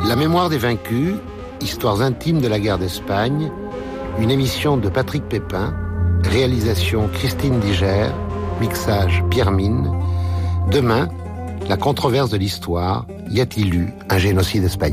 La mémoire des vaincus, histoires intimes de la guerre d'Espagne, une émission de Patrick Pépin, réalisation Christine Diger, mixage Pierre Mine. Demain, la controverse de l'histoire, y a-t-il eu un génocide espagnol ?